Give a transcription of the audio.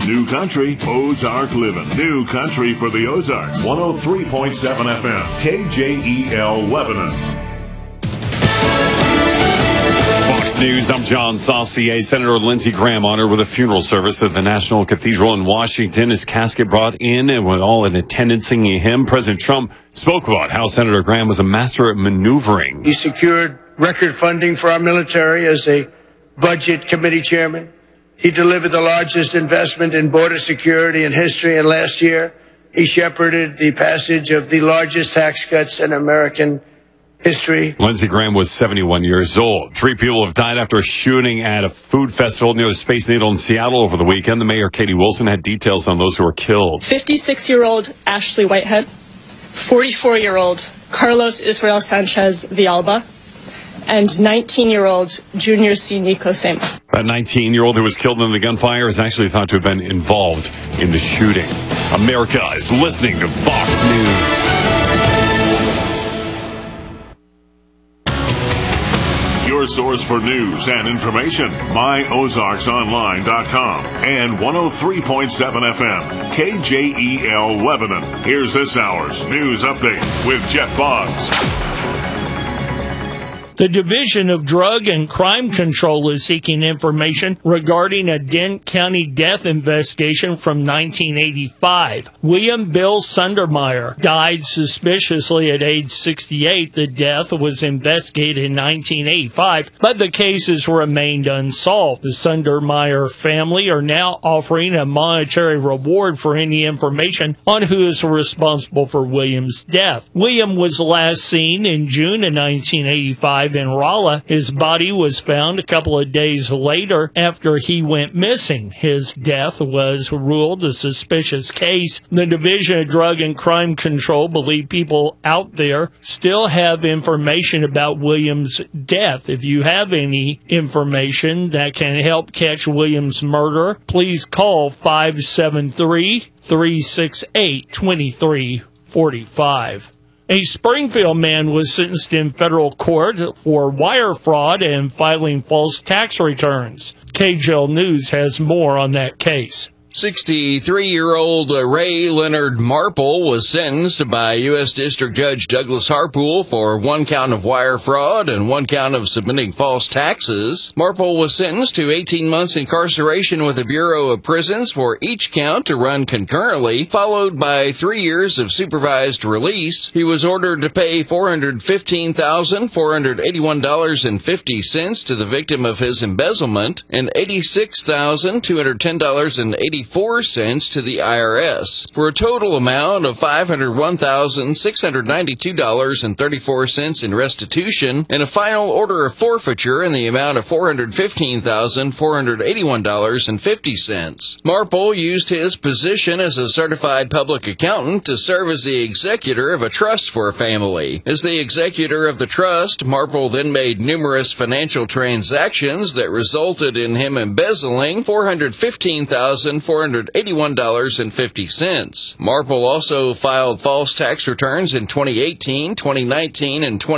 New Country, Ozark Living. New Country for the Ozarks. 103.7 FM, KJEL Lebanon. Fox News, I'm John Saucier. Senator Lindsey Graham honored with a funeral service at the National Cathedral in Washington. His casket brought in and with all in attendance singing a hymn. President Trump spoke about how Senator Graham was a master at maneuvering. He secured record funding for our military as a budget committee chairman. He delivered the largest investment in border security in history, and last year he shepherded the passage of the largest tax cuts in American history. Lindsey Graham was 71 years old. 3 people have died after a shooting at a food festival near the Space Needle in Seattle over the weekend. The mayor, Katie Wilson, had details on those who were killed. 56-year-old Ashley Whitehead, 44-year-old Carlos Israel Sanchez Villalba, and 19-year-old Junior C. Nico Sema. That 19-year-old who was killed in the gunfire is actually thought to have been involved in the shooting. America is listening to Fox News. Your source for news and information, myozarksonline.com and 103.7 FM, KJEL Lebanon. Here's this hour's news update with Jeff Boggs. The Division of Drug and Crime Control is seeking information regarding a Dent County death investigation from 1985. William Bill Sundermeyer died suspiciously at age 68. The death was investigated in 1985, but the case has remained unsolved. The Sundermeyer family are now offering a monetary reward for any information on who is responsible for William's death. William was last seen in June of 1985 in Rolla. His body was found a couple of days later after he went missing. His death was ruled a suspicious case. The Division of Drug and Crime Control believe people out there still have information about William's death. If you have any information that can help catch William's murderer, please call 573-368-2345. A Springfield man was sentenced in federal court for wire fraud and filing false tax returns. KJEL News has more on that case. 63-year-old Ray Leonard Marple was sentenced by U.S. District Judge Douglas Harpool for 1 count of wire fraud and 1 count of submitting false taxes. Marple was sentenced to 18 months incarceration with the Bureau of Prisons for each count to run concurrently, followed by 3 years of supervised release. He was ordered to pay $415,481.50 to the victim of his embezzlement and $86,210.84 to the IRS, for a total amount of $501,692.34 in restitution and a final order of forfeiture in the amount of $415,481.50. Marple used his position as a certified public accountant to serve as the executor of a trust for a family. As the executor of the trust, Marple then made numerous financial transactions that resulted in him embezzling $415,481.50. Marple also filed false tax returns in 2018, 2019, and 2020.